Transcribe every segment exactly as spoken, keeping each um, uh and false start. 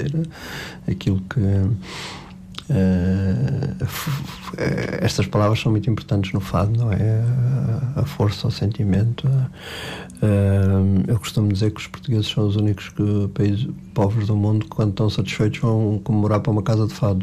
dizer aquilo que... Uh, estas palavras são muito importantes no fado, não é? A força, o sentimento. Uh, eu costumo dizer que os portugueses são os únicos que, países povos do mundo que, quando estão satisfeitos, vão comemorar para uma casa de fados.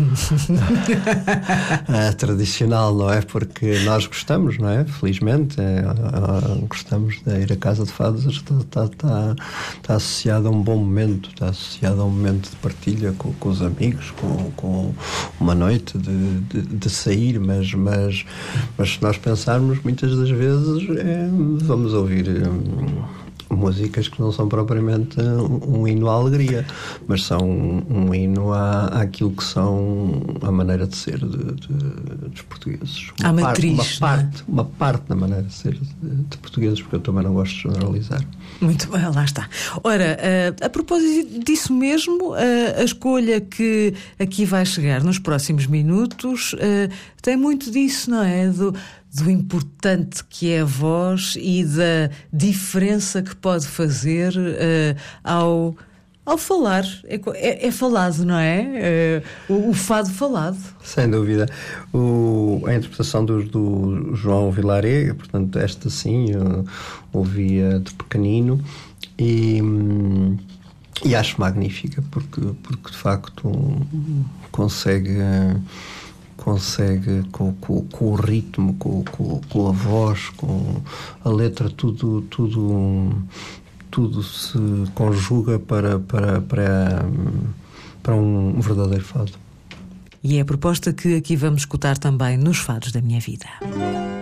É tradicional, não é? Porque nós gostamos, não é? Felizmente, é, é, gostamos de ir à casa de fados. Está, está, está, está associado a um bom momento, está associado a um momento de partilha com, com os amigos, com, com uma noite de, de, de sair, mas, mas, mas se nós pensarmos, muitas das vezes é, vamos ouvir hum, músicas que não são propriamente um, um hino à alegria, mas são um, um hino à, àquilo que são a maneira de ser de, de, dos portugueses. Uma, uma, matriz, parte, uma, parte, uma parte da maneira de ser de, de portugueses, porque eu também não gosto de generalizar. Muito bem, lá está. Ora, uh, a propósito disso mesmo, uh, a escolha que aqui vai chegar nos próximos minutos uh, tem muito disso, não é? Do, do importante que é a voz e da diferença que pode fazer uh, ao, ao falar. É, é, é falado, não é? Uh, o, o fado falado. Sem dúvida. O, a interpretação do, do João Vilaré, portanto, esta sim, eu ouvia de pequenino e, e acho magnífica, porque, porque de facto consegue, consegue com, com, com o ritmo, com, com, com a voz, com a letra, tudo, tudo, tudo se conjuga para, para, para, para um verdadeiro fado. E é a proposta que aqui vamos escutar também nos Fados da Minha Vida.